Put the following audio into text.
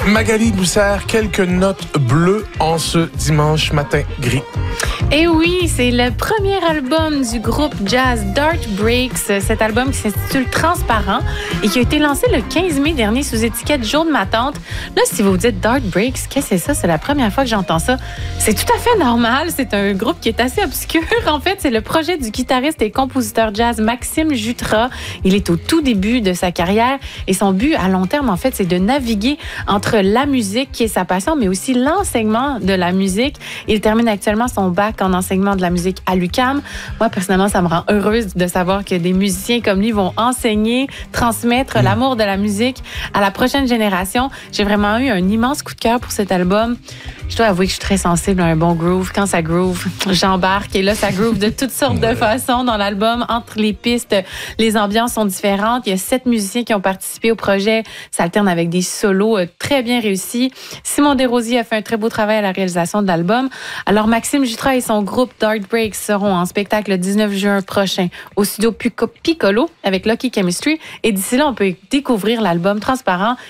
Magali nous sert quelques notes bleues en ce dimanche matin gris. Et oui, c'est le premier album du groupe jazz Dark Breaks. Cet album qui s'intitule Transparent et qui a été lancé le 15 mai dernier sous étiquette Jour de ma tante. Là, si vous vous dites Dark Breaks, qu'est-ce que c'est ça? C'est la première fois que j'entends ça. C'est tout à fait normal. C'est un groupe qui est assez obscur. En fait, c'est le projet du guitariste et compositeur jazz Maxime Jutras. Il est au tout début de sa carrière et son but à long terme, en fait, c'est de naviguer entre la musique, qui est sa passion, mais aussi l'enseignement de la musique. Il termine actuellement son bac en enseignement de la musique à l'UQAM. Moi, personnellement, ça me rend heureuse de savoir que des musiciens comme lui vont enseigner, transmettre l'amour de la musique à la prochaine génération. J'ai vraiment eu un immense coup de cœur pour cet album. Je dois avouer que je suis très sensible à un bon groove. Quand ça groove, j'embarque. Et là, ça groove de toutes sortes de façons dans l'album. Entre les pistes, les ambiances sont différentes. Il y a 7 musiciens qui ont participé au projet. Ça alterne avec des solos très bien réussis. Simon Desrosiers a fait un très beau travail à la réalisation de l'album. Alors, Maxime Jutras et son groupe Dark Breaks seront en spectacle le 19 juin prochain au studio Piccolo avec Lucky Chemistry. Et d'ici là, on peut découvrir l'album Transparent